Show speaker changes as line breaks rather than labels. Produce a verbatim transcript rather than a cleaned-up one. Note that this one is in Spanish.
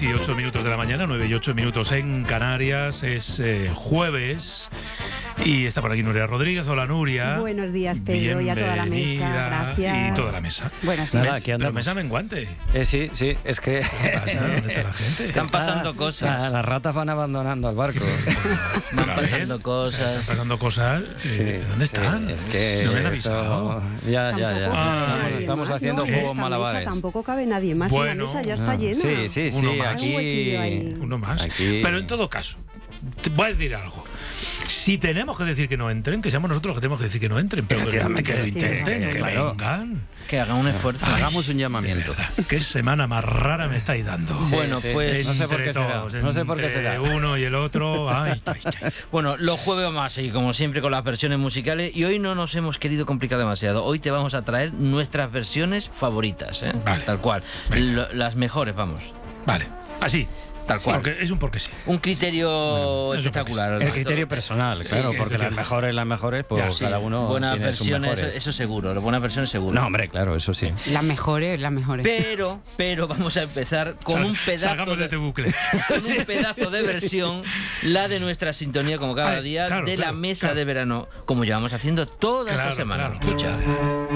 diez y ocho minutos de la mañana, nueve y ocho minutos en Canarias. Es eh, jueves y está por aquí Nuria Rodríguez. Hola, Nuria.
Buenos días, Pedro, y a toda la mesa. Gracias.
Y toda la mesa.
Buenos
Nada,
días.
aquí andamos.
Pero mesa menguante.
Eh, sí, sí, es que...
¿Qué pasa? ¿Dónde está la gente?
Están pasando cosas.
La- las ratas van abandonando el barco.
Pero,
Van
a ver,
pasando cosas.
Están pasando cosas. eh,
Sí,
¿Dónde
sí,
están?
es que
no me han
esto-
avisado.
Ya, ya, ya.
Tampoco
Ay.
cabe nadie
Estamos
más,
haciendo
¿no?
juegos
Esta
malabares.
mesa tampoco cabe nadie más.
Bueno.
La mesa ya está
Ah,
llena.
Sí, sí, sí,
Uno más.
aquí...
Un huequillo ahí.
Uno más.
Aquí-
Pero en todo caso, te voy a decir algo. Si tenemos que decir que no entren, que seamos nosotros los que tenemos que decir que no entren, pero que, que lo intenten, que
Claro.
vengan.
Que hagan un esfuerzo.
Ay,
Hagamos un llamamiento.
de verdad, ¿qué semana más rara me estáis dando?
Sí,
Bueno,
sí.
pues-
No sé por
Entre
qué será.
todos,
No sé por qué
entre
será.
uno y el otro. Ay, ay, ay.
Bueno, los jueves vamos a seguir, como siempre, con las versiones musicales. Y hoy no nos hemos querido complicar demasiado. Hoy te vamos a traer nuestras versiones favoritas, ¿eh?
Vale.
Tal cual.
Venga.
Lo- las mejores, vamos.
Vale, así.
Tal cual.
Porque es un porque sí.
Un criterio
Bueno, eso
espectacular.
El criterio personal,
Sí,
claro,
sí,
porque
sí.
las mejores, las mejores, pues
Ya, sí.
cada uno
Buenas
tiene sus
versiones, eso,
mejores.
eso seguro. Buenas versiones seguro.
No, hombre, claro, eso sí.
Las mejores, las mejores.
Pero, pero vamos a empezar con
Sal-
un pedazo
Salgamos de
de,
este bucle.
con un pedazo de versión, la de nuestra sintonía, como cada
Ay,
día,
claro,
de la
claro,
mesa
claro.
de verano, como llevamos haciendo toda
Claro,
esta semana.
claro,
Escucha.
claro.